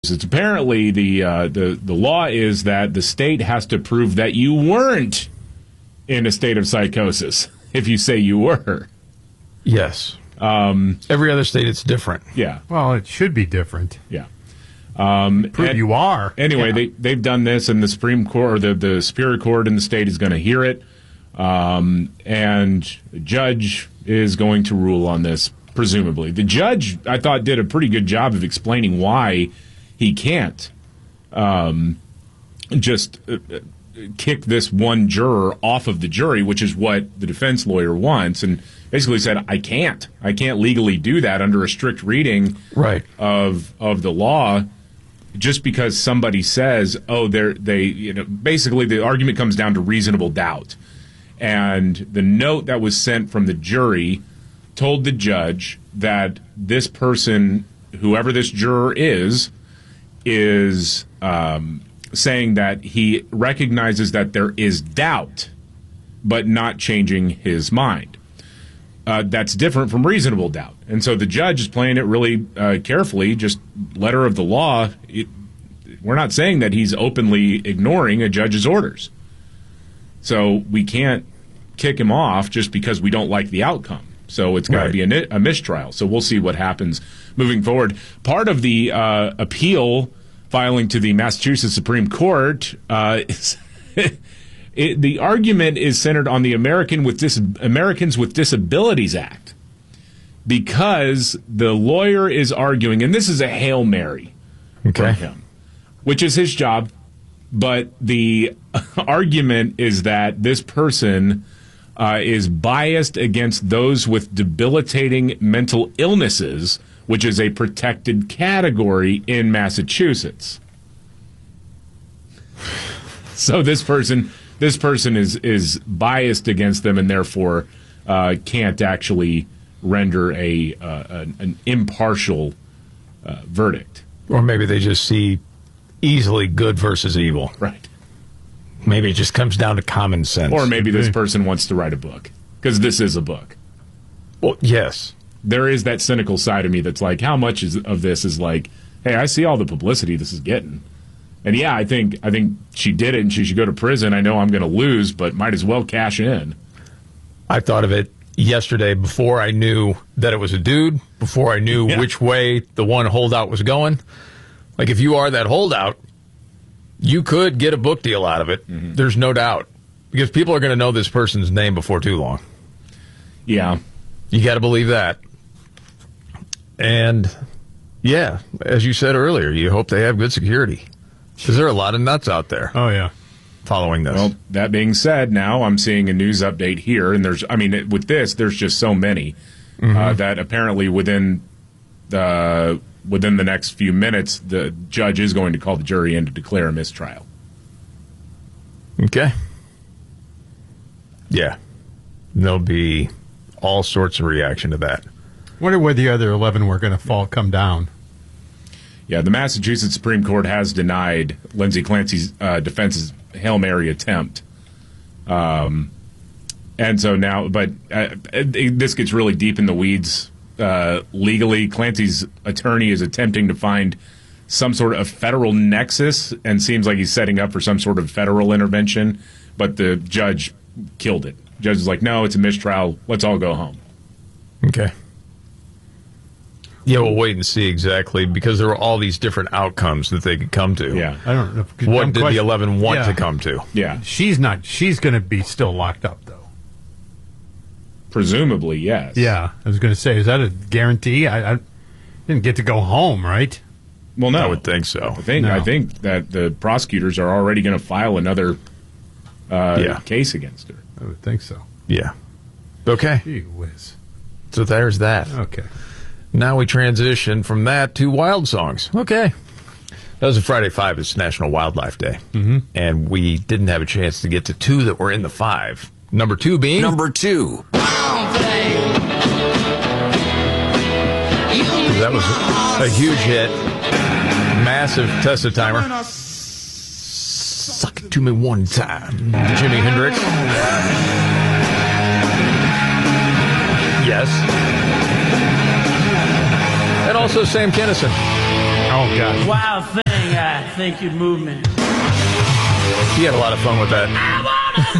It's apparently the law is that the state has to prove that you weren't in a state of psychosis if you say you were. Yes. Every other state, it's different. Yeah. Well, it should be different. Yeah. Prove you are. Anyway, Yeah. they've done this, and the Supreme Court, or the Superior Court in the state is going to hear it, and the judge is going to rule on this, presumably. The judge, I thought, did a pretty good job of explaining why he can't just kick this one juror off of the jury, which is what the defense lawyer wants, and basically said, I can't legally do that under a strict reading of the law, just because somebody says, basically the argument comes down to reasonable doubt. And the note that was sent from the jury told the judge that this person, whoever this juror is saying that he recognizes that there is doubt, but not changing his mind. That's different from reasonable doubt. And so the judge is playing it really carefully, just letter of the law. We're not saying that he's openly ignoring a judge's orders. So we can't kick him off just because we don't like the outcome. So it's got to be a mistrial. So we'll see what happens moving forward. Part of the appeal filing to the Massachusetts Supreme Court is the argument is centered on the Americans with Disabilities Act, because the lawyer is arguing, and this is a Hail Mary from him, which is his job, but the argument is that this person is biased against those with debilitating mental illnesses, which is a protected category in Massachusetts. So this person is biased against them, and therefore can't actually render an impartial verdict. Or maybe they just see easily good versus evil. Right. Maybe it just comes down to common sense. Or maybe this person wants to write a book, because this is a book. Well, yes. There is that cynical side of me that's like, how much of this is like, hey, I see all the publicity this is getting. And yeah, I think she did it and she should go to prison. I know I'm going to lose, but might as well cash in. I thought of it yesterday before I knew that it was a dude, before I knew which way the one holdout was going. Like, if you are that holdout, you could get a book deal out of it. Mm-hmm. There's no doubt. Because people are going to know this person's name before too long. Yeah. You got to believe that. And, yeah, as you said earlier, you hope they have good security. Because there are a lot of nuts out there. Oh, yeah. Following this. Well, that being said, now I'm seeing a news update here, and with this, there's just so many that apparently within the next few minutes, the judge is going to call the jury in to declare a mistrial. Okay. Yeah. There'll be all sorts of reaction to that. Wonder where the other 11 were going to come down. Yeah, the Massachusetts Supreme Court has denied Lindsay Clancy's defense's Hail Mary attempt. And so now, but this gets really deep in the weeds legally. Clancy's attorney is attempting to find some sort of federal nexus and seems like he's setting up for some sort of federal intervention, but the judge killed it. The judge is like, no, it's a mistrial. Let's all go home. Okay. Yeah, we'll wait and see exactly, because there are all these different outcomes that they could come to. Yeah. I don't know. What did the 11 want to come to? Yeah. She's going to be still locked up, though. Presumably, yes. Yeah. I was going to say, is that a guarantee? I didn't get to go home, right? Well, no. I would think so. I think that the prosecutors are already going to file another case against her. I would think so. Yeah. Okay. Gee whiz. So there's that. Okay. Now we transition from that to wild songs. Okay. That was a Friday 5. It's National Wildlife Day. Mm-hmm. And we didn't have a chance to get to two that were in the 5. Number 2 being? Number 2. That was a huge hit. Massive Tessa timer. Suck it to me one time. Jimi Hendrix. Yes. And also Sam Kinison. Oh, God. Wild thing, I think your movement. He had a lot of fun with that.